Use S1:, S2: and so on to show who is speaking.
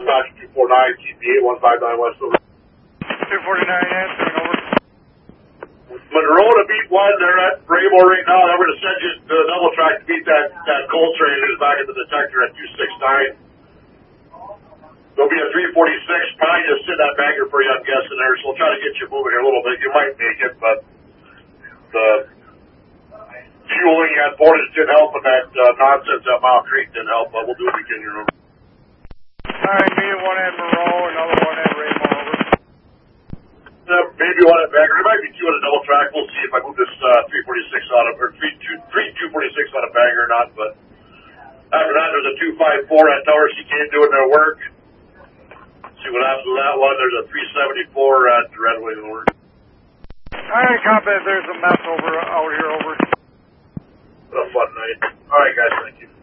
S1: Dodge 249, TP 8159 West over.
S2: 249 answering over.
S1: Monroe to beat one. They're at Raymore right now. They're going to send you to the double track to beat that coal train who's back at the detector at 269. There'll be a 346. Probably just sit that bagger for you, I'm guessing there. So we'll try to get you moving here a little bit. You might make it, but the fueling at Portage didn't help, and that nonsense at Mile Creek didn't help. But we'll do what we can here.
S2: Alright, me one at Monroe, another one at Raymore over.
S1: Maybe one at Bagger. There might be two on a double track. We'll see if I move this 346 out of, or 246 out of Bagger or not. But after that, there's a 254 at Tower Chicane doing their work. See what happens with that one. There's a 374 at Red Wing over.
S2: Alright, copy. There's a mess over out here over.
S1: What a fun night. Alright, guys. Thank you.